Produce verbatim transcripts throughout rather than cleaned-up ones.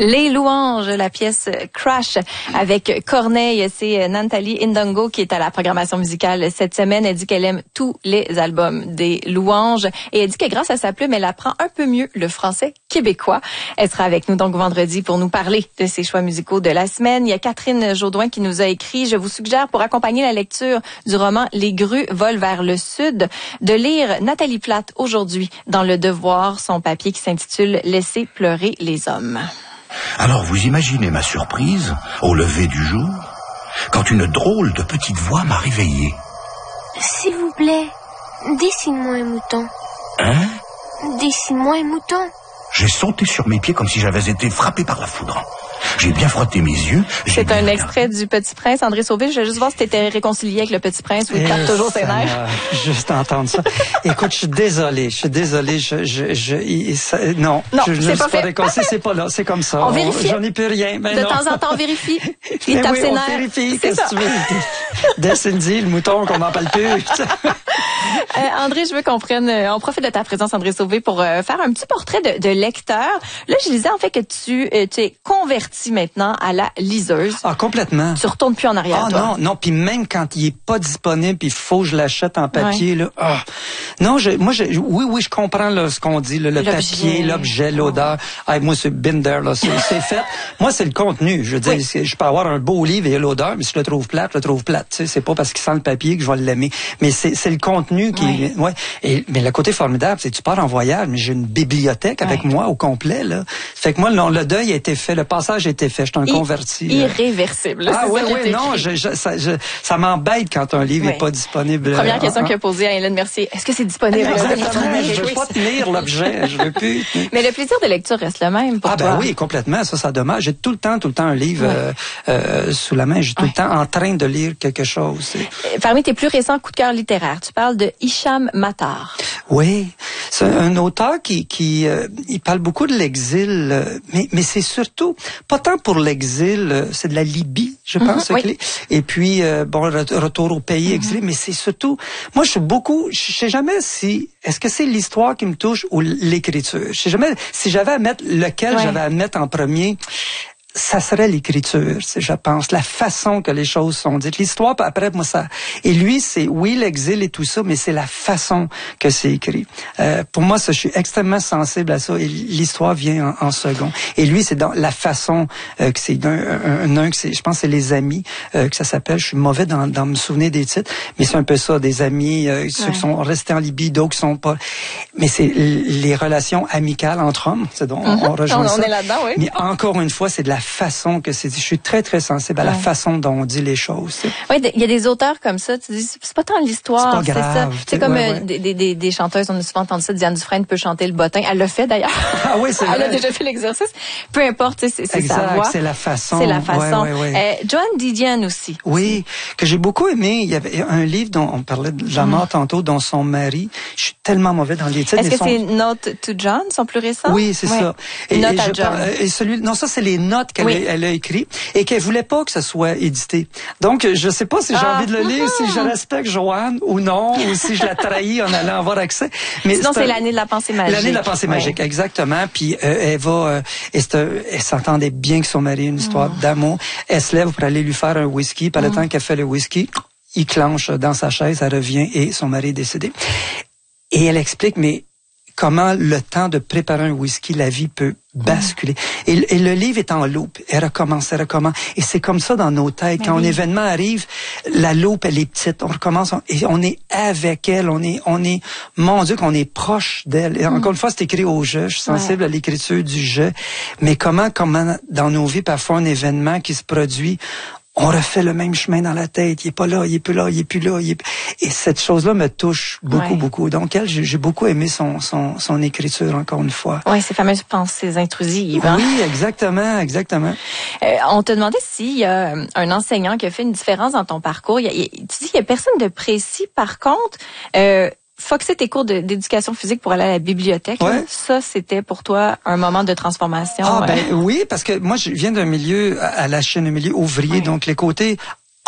Les Louanges, la pièce Crash avec Corneille. C'est Nathalie Ndongo qui est à la programmation musicale cette semaine. Elle dit qu'elle aime tous les albums des Louanges et elle dit que grâce à sa plume, elle apprend un peu mieux le français québécois. Elle sera avec nous donc vendredi pour nous parler de ses choix musicaux de la semaine. Il y a Catherine Jaudoin qui nous a écrit « Je vous suggère pour accompagner la lecture du roman Les grues volent vers le sud de lire Nathalie Plate aujourd'hui dans Le Devoir, son papier qui s'intitule « Laisser pleurer les hommes ». Alors vous imaginez ma surprise, au lever du jour, quand une drôle de petite voix m'a réveillé. S'il vous plaît, dessine-moi un mouton. Hein? Dessine-moi un mouton. J'ai sauté sur mes pieds comme si j'avais été frappé par la foudre. J'ai bien frotté mes yeux. C'est un extrait du Petit Prince. André Sauvé, je voulais juste voir si tu étais réconcilié avec le Petit Prince ou il tape toujours ses nerfs. Juste entendre ça. Écoute, je suis désolé. Je suis désolé. Je, je, je, il, ça, non, non, je, je ne suis pas réconcilié. C'est pas là. C'est comme ça. On, on vérifie. J'en ai plus rien. Mais de non. temps en temps, on vérifie. Il tape oui, ses on nerfs. vérifie. Qu'est-ce que tu veux? Descendy, le mouton qu'on n'en parle plus. euh, André, je veux qu'on prenne, on profite de ta présence, André Sauvé, pour euh, faire un petit portrait de, de lecteur. Là, je disais en fait que tu, euh, tu es converti maintenant à la liseuse. Ah, complètement. Tu retournes plus en arrière, ah, toi. non, non. Puis même quand il est pas disponible, puis il faut que je l'achète en papier, ouais. là. Ah. Non, je, moi, je, oui, oui, je comprends là, ce qu'on dit, là, le l'objet. papier, l'objet, l'odeur. Ah, moi, c'est been there, là. C'est, c'est fait. Moi, c'est le contenu. Je veux dire, oui. je peux avoir un beau livre et l'odeur, mais si je le trouve plate, je le trouve plate. Tu sais, c'est pas parce qu'il sent le papier que je vais l'aimer. Mais c'est, c'est le contenu qui, oui. ouais. Et, mais le côté formidable, c'est que tu pars en voyage, mais j'ai une bibliothèque avec oui. moi au complet, là. Fait que moi, le, le deuil a été fait, le passage a été fait. Je suis un I, converti. Irréversible. Ah oui, oui, non, je, je, ça, je, ça m'embête quand un livre n'est oui. pas disponible. Première question qu'il a posée à Hélène Mercier. Est-ce que c'est disponible? Exactement. Je veux pas tenir l'objet. Je veux plus. Mais le plaisir de lecture reste le même pour ah, toi. Ah ben oui, complètement. Ça, ça dommage. J'ai tout le temps, tout le temps un livre oui. euh, euh, sous la main. J'ai tout oui. le temps en train de lire quelque chose. Parmi tes plus récents coups de cœur littéraires, tu parles de Hicham Matar. Oui, c'est un auteur qui, qui euh, il parle beaucoup de l'exil, euh, mais, mais c'est surtout pas tant pour l'exil, euh, c'est de la Libye, je pense. Mm-hmm, oui. Et puis euh, bon, retour au pays mm-hmm. exilé, mais c'est surtout, moi je suis beaucoup, je sais jamais si, est-ce que c'est l'histoire qui me touche ou l'écriture. Je sais jamais si j'avais à mettre lequel ouais. j'avais à mettre en premier. Ça serait l'écriture, je pense, la façon que les choses sont dites. L'histoire, après, moi, ça... Et lui, c'est, oui, l'exil et tout ça, mais c'est la façon que c'est écrit. Euh, pour moi, ça, je suis extrêmement sensible à ça, et l'histoire vient en, en second. Et lui, c'est dans la façon euh, que c'est d'un, un, un, que c'est, je pense que c'est Les Amis, euh, que ça s'appelle. Je suis mauvais dans, dans me souvenir des titres, mais c'est un peu ça, des amis, euh, ceux ouais. qui sont restés en Libye, d'autres qui sont pas... Mais c'est les relations amicales entre hommes, c'est donc, mm-hmm. on rejoint on, ça. On est là-dedans, oui. Mais encore une fois, c'est de la façon que c'est dit. Je suis très, très sensible à la ouais. façon dont on dit les choses. Oui, il y a des auteurs comme ça, tu dis, c'est pas tant l'histoire, c'est, pas grave, c'est ça. C'est comme ouais, euh, ouais. Des, des, des chanteuses, on a souvent entendu ça, Diane Dufresne peut chanter le bottin. Elle l'a fait d'ailleurs. Ah oui, c'est vrai. Elle a déjà fait l'exercice. Peu importe, c'est, c'est exact, sa voix. C'est la façon. C'est la façon. Ouais, ouais, ouais. Euh, Joan Didion aussi. Oui, que j'ai beaucoup aimé. Il y avait un livre dont on parlait de la mort mm. tantôt, dont son mari. Je suis tellement mauvais dans les titres. Est-ce que son... c'est Note to John, son plus récent? Oui, c'est ouais. ça. Et, Note et à je John. Parle, et celui, non, ça c'est les notes qu'elle oui. a, elle a écrit et qu'elle voulait pas que ça soit édité. Donc, je sais pas si j'ai ah. envie de le lire, si je respecte Joanne ou non, ou si je la trahis en allant avoir accès. Mais sinon, c'est, c'est l'année de la pensée magique. L'année de la pensée magique, ouais. exactement. Puis euh, elle va, euh, et c'est, euh, elle s'entendait bien que son mari, une histoire mm. d'amour. Elle se lève pour aller lui faire un whisky. Par mm. le temps qu'elle fait le whisky, il clenche dans sa chaise, elle revient et son mari est décédé. Et elle explique, mais comment le temps de préparer un whisky, la vie peut basculer. Mmh. Et, et le livre est en loupe. Elle recommence, elle recommence. Et c'est comme ça dans nos têtes. Mais Quand oui. un événement arrive, la loupe, elle est petite. On recommence, on, et on est avec elle. On est, on est, mon Dieu, qu'on est proche d'elle. Et mmh. encore une fois, c'est écrit au jeu. Je suis sensible ouais. à l'écriture du jeu. Mais comment, comment, dans nos vies, parfois, un événement qui se produit, on refait le même chemin dans la tête. Il est pas là, il est plus là, il est plus là. Il est... Et cette chose-là me touche beaucoup, ouais. beaucoup. Donc, elle, j'ai, j'ai beaucoup aimé son, son, son écriture, encore une fois. Oui, ces fameuses pensées intrusives. Hein? Oui, exactement, exactement. Euh, on te demandait s'il y a un enseignant qui a fait une différence dans ton parcours. Il y a, il, tu dis qu'il y a personne de précis. Par contre, euh, foxer tes cours de, d'éducation physique pour aller à la bibliothèque, ouais. là, ça, c'était pour toi un moment de transformation. Ah, euh... ben oui, parce que moi, je viens d'un milieu, à la chaîne, un milieu ouvrier, ouais. donc les côtés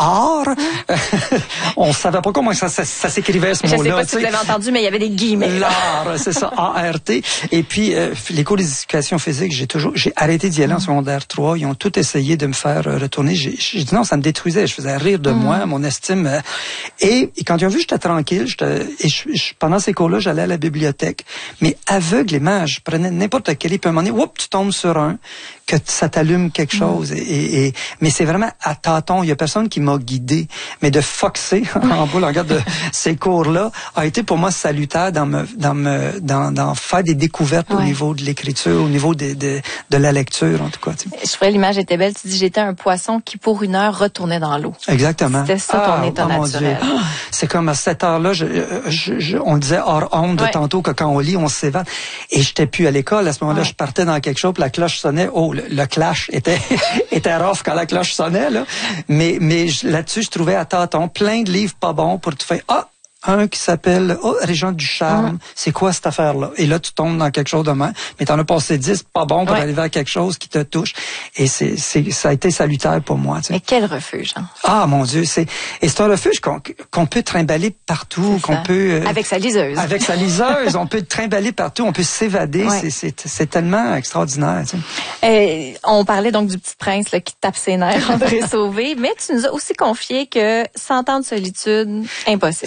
art. On savait pas comment ça, ça, ça s'écrivait ce mot-là. Je sais pas si vous l'avez entendu, mais il y avait des guillemets. L'art, c'est ça, A R T. Et puis, euh, les cours d'éducation physique, j'ai toujours, j'ai arrêté d'y aller en secondaire trois. Ils ont tout essayé de me faire retourner. J'ai, j'ai dit non, ça me détruisait. Je faisais rire de mm. moi, mon estime. Euh, et, et quand ils ont vu que j'étais tranquille, j'étais, et je, je, pendant ces cours-là, j'allais à la bibliothèque. Mais aveuglément, je prenais n'importe quel, et puis à un moment donné, whoop, tu tombes sur un, que ça t'allume quelque chose. Mm. Et, et, et, mais c'est vraiment à tâtons. Il y a personne qui m'a guidé. Mais de foxer en boule en garde de ces cours-là a été pour moi salutaire dans me, dans me, dans, dans faire des découvertes ouais. au niveau de l'écriture, au niveau de, de, de la lecture, en tout cas. Tu sais. Je trouvais l'image était belle. Tu dis, j'étais un poisson qui, pour une heure, retournait dans l'eau. Exactement. C'était ça ton ah, état oh, naturel. Mon Dieu. C'est comme à cette heure-là, je, je, je, on disait hors honte ouais. tantôt que quand on lit, on s'évade. Et j'étais plus à l'école. À ce moment-là, ouais. je partais dans quelque chose, puis la cloche sonnait. Oh, le, le clash était, était rough quand la cloche sonnait, là. Mais, mais là-dessus, je trouvais à tâtons plein de livres pas bons pour te faire, ah, un qui s'appelle oh, Régent du Charme, ah. c'est quoi cette affaire-là? Et là, tu tombes dans quelque chose de même, mais t'en as passé dix, pas bon pour ouais. arriver à quelque chose qui te touche. Et c'est, c'est, ça a été salutaire pour moi. Tu sais. Mais quel refuge, hein? Ah, mon Dieu, c'est, et c'est un refuge qu'on, qu'on peut trimballer partout, qu'on peut... Euh, avec sa liseuse. Avec sa liseuse, on peut trimballer partout, on peut s'évader, ouais. c'est, c'est, c'est tellement extraordinaire. Tu sais. euh, on parlait donc du Petit Prince là, qui tape ses nerfs, André Sauvé, mais tu nous as aussi confié que cent ans de solitude, impossible.